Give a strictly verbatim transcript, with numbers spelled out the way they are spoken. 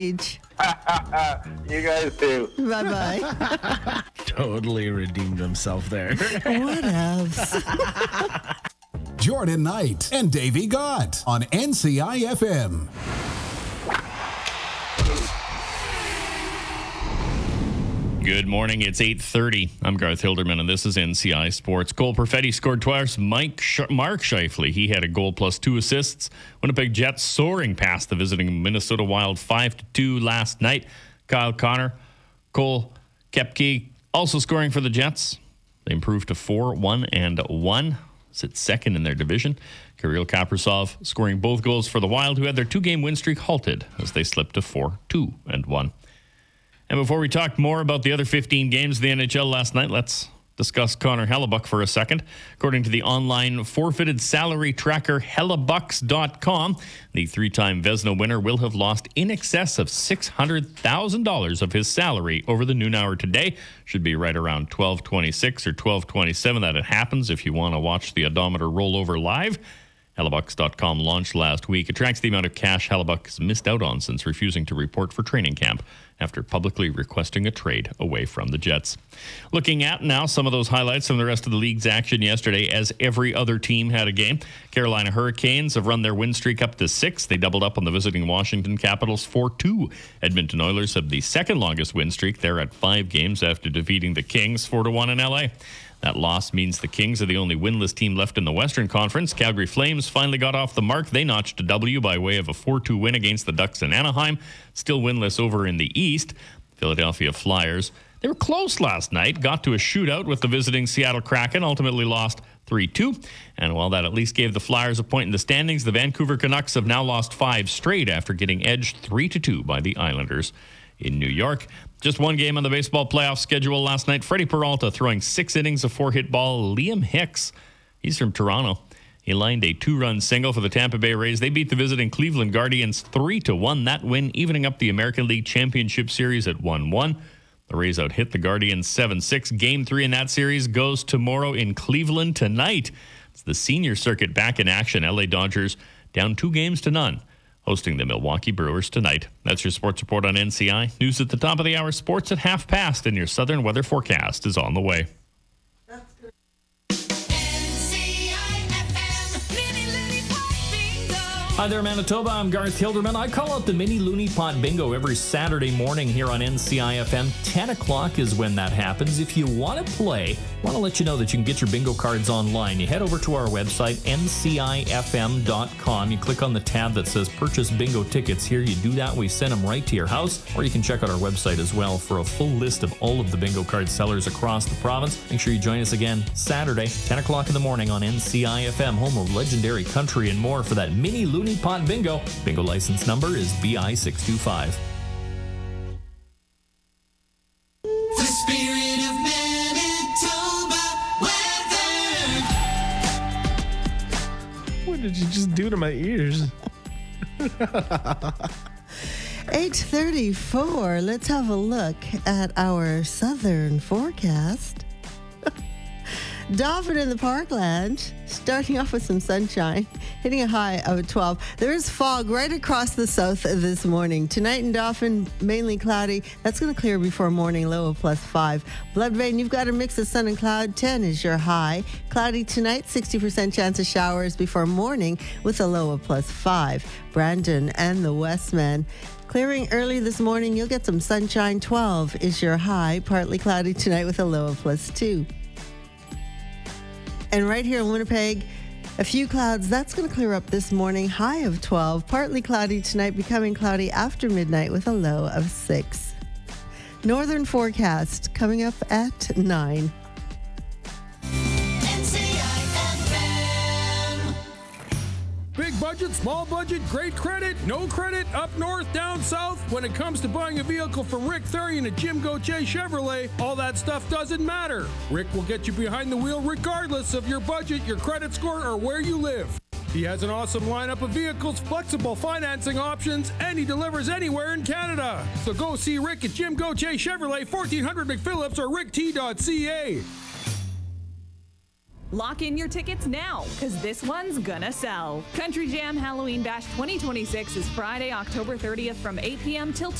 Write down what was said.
Each. You guys too. Bye-bye. Totally redeemed himself there. What else? Jordan Knight and Davey Gott on N C I F M. Good morning. It's eight thirty. I'm Garth Hilderman, and this is N C I Sports. Cole Perfetti scored twice. Mike Sh- Mark Scheifele, he had a goal plus two assists. Winnipeg Jets soaring past the visiting Minnesota Wild five to two last night. Kyle Connor, Cole Koepke also scoring for the Jets. They improved to four one and one. Sit second in their division. Kirill Kaprizov scoring both goals for the Wild, who had their two-game win streak halted as they slipped to four two and one. And before we talk more about the other fifteen games of the N H L last night, let's discuss Connor Hellebuyck for a second. According to the online forfeited salary tracker Hellebucks dot com, the three-time Vezina winner will have lost in excess of six hundred thousand dollars of his salary over the noon hour today. Should be right around twelve twenty-six or twelve twenty-seven that it happens if you want to watch the odometer roll over live. Hellebucks dot com launched last week. It tracks the amount of cash Hellebuyck has missed out on since refusing to report for training camp after publicly requesting a trade away from the Jets. Looking at now some of those highlights from the rest of the league's action yesterday, as every other team had a game. Carolina Hurricanes have run their win streak up to six. They doubled up on the visiting Washington Capitals four two. Edmonton Oilers have the second longest win streak. They're at five games after defeating the Kings four to one in L A. That loss means the Kings are the only winless team left in the Western Conference. Calgary Flames finally got off the mark. They notched a W by way of a four two win against the Ducks in Anaheim. Still winless over in the East. Philadelphia Flyers, they were close last night. Got to a shootout with the visiting Seattle Kraken. Ultimately lost three two. And while that at least gave the Flyers a point in the standings, the Vancouver Canucks have now lost five straight after getting edged three to two by the Islanders in New York. Just one game on the baseball playoff schedule last night. Freddie Peralta throwing six innings of four-hit ball. Liam Hicks, he's from Toronto. He lined a two-run single for the Tampa Bay Rays. They beat the visiting Cleveland Guardians three to one. That win evening up the American League Championship Series at one one. The Rays out-hit the Guardians seven six. Game three in that series goes tomorrow in Cleveland tonight. It's the senior circuit back in action. L A Dodgers down two games to none, hosting the Milwaukee Brewers tonight. That's your sports report on N C I. News at the top of the hour, sports at half past, and your southern weather forecast is on the way. Hi there, Manitoba. I'm Garth Hilderman. I call out the Mini Looney Pot Bingo every Saturday morning here on N C I F M. ten o'clock is when that happens. If you want to play, I want to let you know that you can get your bingo cards online. You head over to our website, N C I F M dot com. You click on the tab that says Purchase Bingo Tickets. Here you do that. We send them right to your house. Or you can check out our website as well for a full list of all of the bingo card sellers across the province. Make sure you join us again Saturday, ten o'clock in the morning on N C I F M, home of legendary country and more, for that Mini Looney Pot Bingo. Bingo license number is B I six two five. The spirit of Manitoba weather. What did you just do to my ears? eight thirty-four. Let's have a look at our southern forecast. Dauphin in the Parkland, starting off with some sunshine, hitting a high of twelve. There is fog right across the south this morning. Tonight in Dauphin, mainly cloudy. That's going to clear before morning, low of plus five. Bloodvein, you've got a mix of sun and cloud. ten is your high. Cloudy tonight, sixty percent chance of showers before morning with a low of plus five. Brandon and the Westman, clearing early this morning. You'll get some sunshine. twelve is your high. Partly cloudy tonight with a low of plus two. And right here in Winnipeg, a few clouds. That's going to clear up this morning. High of twelve. Partly cloudy tonight, becoming cloudy after midnight with a low of six. Northern forecast coming up at nine. Big budget, small budget, great credit, no credit, up north, down south. When it comes to buying a vehicle from Rick Thurian at Jim Gauthier Chevrolet, all that stuff doesn't matter. Rick will get you behind the wheel regardless of your budget, your credit score, or where you live. He has an awesome lineup of vehicles, flexible financing options, and he delivers anywhere in Canada. So go see Rick at Jim Gauthier Chevrolet, fourteen hundred McPhillips, or rick t dot c a. Lock in your tickets now, because this one's gonna sell. Country Jam Halloween Bash twenty twenty-six is Friday, October thirtieth from eight p.m. till